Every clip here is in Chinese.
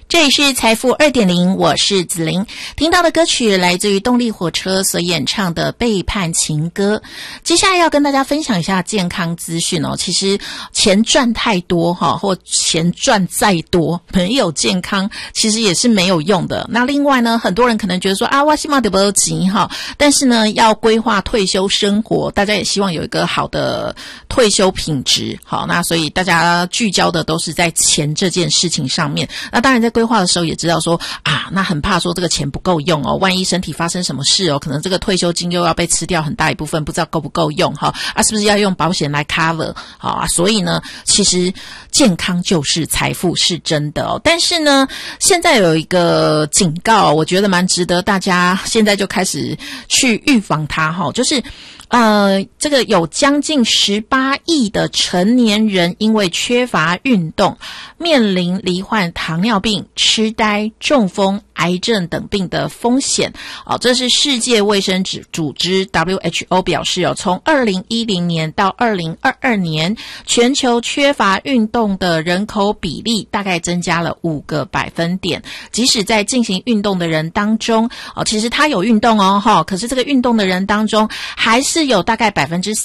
这里是财富 2.0， 我是子玲。听到的歌曲来自于动力火车所演唱的背叛情歌。接下来要跟大家分享一下健康资讯哦。其实钱赚太多或钱赚再多，没有健康其实也是没有用的。那另外呢，很多人可能觉得说我起码得不到钱但是呢要规划退休生活，大家也希望有一个好的退休品质。好，那所以大家聚焦的都是在钱这件事情上面。那当然在规划的时候也知道说那很怕说这个钱不够用哦，万一身体发生什么事哦，可能这个退休金又要被吃掉很大一部分，不知道够不够用是不是要用保险来 cover 所以呢其实健康就是财富，是真的哦。但是呢现在有一个警告，我觉得蛮值得大家现在就开始去预防它就是这个有将近18亿的成年人因为缺乏运动，面临罹患糖尿病、痴呆、中风、癌症等病的风险。这是世界卫生组织 WHO 表示从2010年到2022年，全球缺乏运动的人口比例大概增加了5个百分点。即使在进行运动的人当中其实他有运动可是这个运动的人当中还是有大概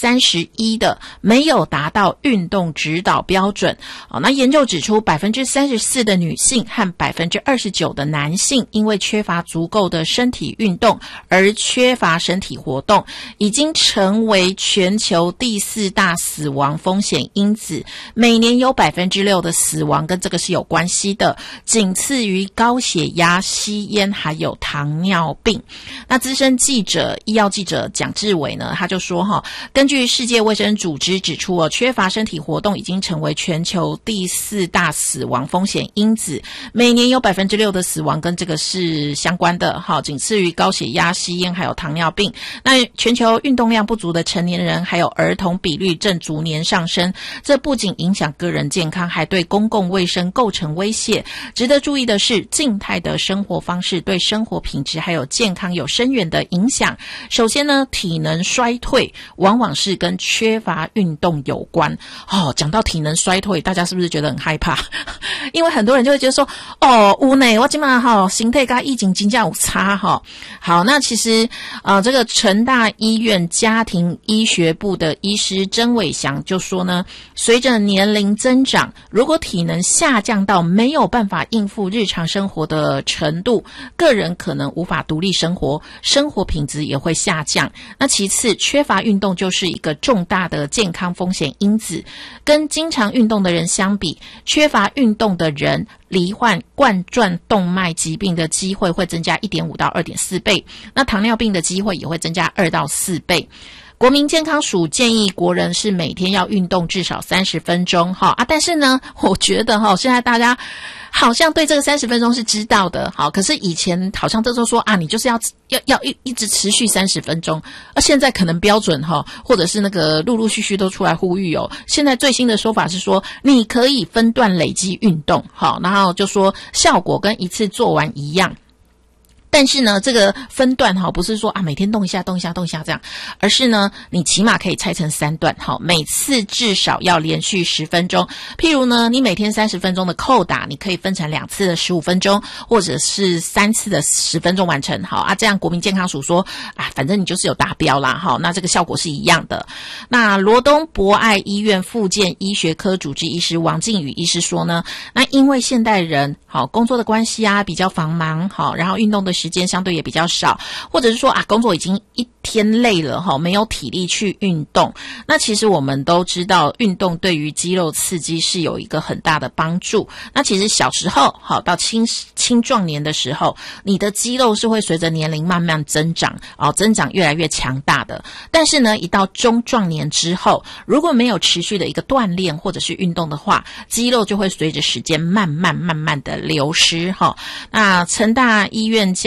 31%的没有达到运动指导标准。那研究指出34%的女性和29%的男性因为缺乏足够的身体运动而缺乏身体活动，已经成为全球第4大死亡风险因子，每年有6%的死亡跟这个是有关系的，仅次于高血压、吸烟还有糖尿病。那资深医药记者蒋志伟呢，他就说根据世界卫生组织指出缺乏身体活动已经成为全球第4大死亡风险因子，每年有6%的死亡跟这个是相关的仅次于高血压、吸烟还有糖尿病。那全球运动量不足的成年人还有儿童比率正逐年上升，这不仅影响个人健康，还对公共卫生构成威胁。值得注意的是，静态的生活方式对生活品质还有健康有深远的影响。首先呢，体能衰退往往是跟缺乏运动有关。讲到体能衰退，大家是不是觉得很害怕？因为很多人就会觉得说有呢，我现在身体跟以前真的有差好，那其实这个成大医院家庭医学部的医师曾伟祥就说呢，随着年龄增长，如果体能下降到没有办法应付日常生活的程度，个人可能无法独立生活，生活品质也会下降。那其次，缺乏运动就是一个重大的健康风险因子。跟经常运动的人相比，缺乏运动的人罹患冠状动脉疾病的机会会增加 1.5 到 2.4 倍，那糖尿病的机会也会增加2到4倍。国民健康署建议国人是每天要运动至少30分钟但是呢我觉得现在大家好像对这个30分钟是知道的可是以前好像都说你就是要一直持续30分钟，现在可能标准或者是那个陆陆续续都出来呼吁现在最新的说法是说你可以分段累积运动然后就说效果跟一次做完一样。但是呢这个分段不是说每天动一下这样，而是呢你起码可以拆成3段每次至少要连续10分钟。譬如呢你每天30分钟的扣打，你可以分成2次的15分钟，或者是3次的10分钟完成这样国民健康署说反正你就是有达标啦那这个效果是一样的。那罗东博爱医院复健医学科主治医师王靖宇医师说呢，那因为现代人工作的关系比较繁忙然后运动的时间相对也比较少，或者是说工作已经一天累了没有体力去运动。那其实我们都知道运动对于肌肉刺激是有一个很大的帮助。那其实小时候到青壮年的时候，你的肌肉是会随着年龄慢慢增长增长越来越强大的。但是呢一到中壮年之后，如果没有持续的一个锻炼或者是运动的话，肌肉就会随着时间慢慢的流失那成大医院家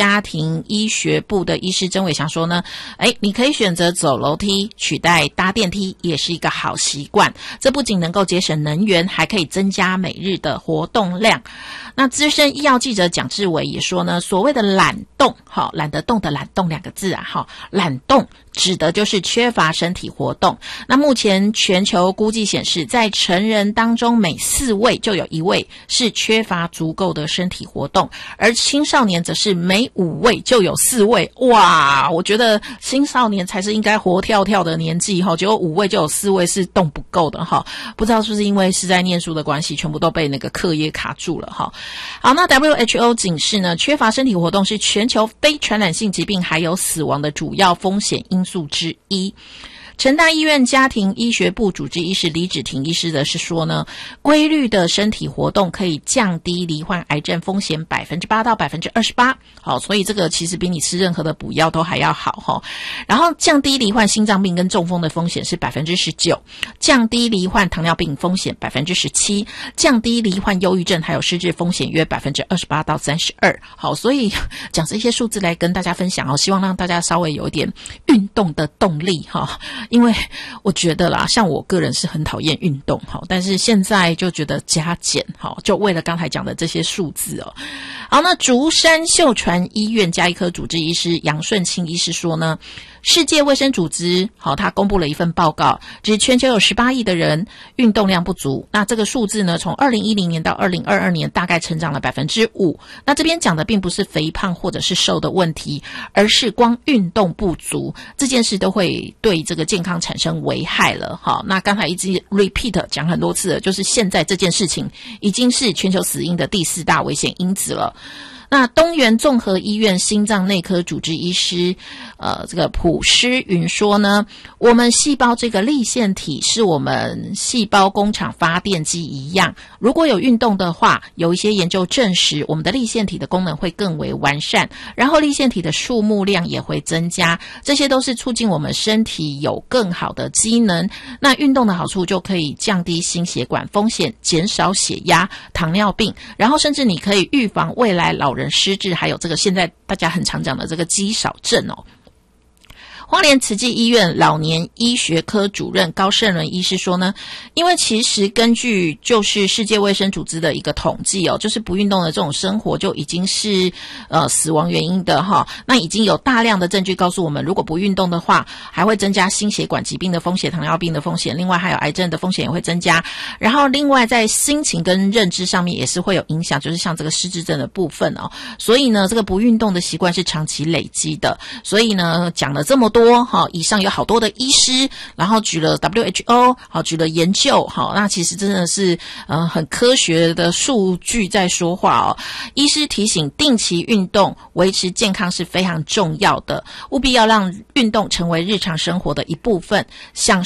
家庭医学部的医师曾伟祥说呢，你可以选择走楼梯取代搭电梯，也是一个好习惯。这不仅能够节省能源，还可以增加每日的活动量。那资深医药记者蒋志伟也说呢，所谓的懒动，懒得动的懒动2个字啊，懒动指的就是缺乏身体活动。那目前全球估计显示，在成人当中每4位就有1位是缺乏足够的身体活动，而青少年则是每5位就有4位。哇，我觉得青少年才是应该活跳跳的年纪，结果5位就有4位是动不够的。不知道是不是因为是在念书的关系，全部都被那个课业卡住了。好，那 WHO 警示呢，缺乏身体活动是全球非传染性疾病还有死亡的主要风险因素之一。成大医院家庭医学部主治医师李芷婷医师的是说呢，规律的身体活动可以降低罹患癌症风险 8% 到 28%。 好，所以这个其实比你吃任何的补药都还要好。然后降低罹患心脏病跟中风的风险是 19%， 降低罹患糖尿病风险 17%， 降低罹患忧郁症还有失智风险约 28% 到 32%。 好，所以讲这些数字来跟大家分享，希望让大家稍微有一点运动的动力。因为我觉得啦，像我个人是很讨厌运动，但是现在就觉得加减，就为了刚才讲的这些数字哦。好，那竹山秀传医院家医科主治医师杨顺清医师说呢，世界卫生组织他公布了一份报告，指全球有18亿的人运动量不足。那这个数字呢，从2010年到2022年大概成长了 5%。 那这边讲的并不是肥胖或者是瘦的问题，而是光运动不足这件事都会对这个健康产生危害了。那刚才一直 repeat 讲很多次了，就是现在这件事情已经是全球死因的第4大危险因子了。那东元综合医院心脏内科主治医师这个朴诗云说呢，我们细胞这个粒线体是我们细胞工厂发电机一样，如果有运动的话，有一些研究证实我们的粒线体的功能会更为完善，然后粒线体的数目量也会增加，这些都是促进我们身体有更好的机能。那运动的好处就可以降低心血管风险，减少血压、糖尿病，然后甚至你可以预防未来老人失智，还有这个现在大家很常讲的这个肌少症哦。花莲慈济医院老年医学科主任高胜伦医师说呢，因为其实根据就是世界卫生组织的一个统计哦，就是不运动的这种生活就已经是死亡原因的哈。那已经有大量的证据告诉我们，如果不运动的话，还会增加心血管疾病的风险、糖尿病的风险，另外还有癌症的风险也会增加。然后另外在心情跟认知上面也是会有影响，就是像这个失智症的部分哦。所以呢，这个不运动的习惯是长期累积的。所以呢，讲了这么多以上有好多的医师，然后举了 WHO 举了研究，那其实真的是很科学的数据在说话哦。医师提醒，定期运动维持健康是非常重要的，务必要让运动成为日常生活的一部分，享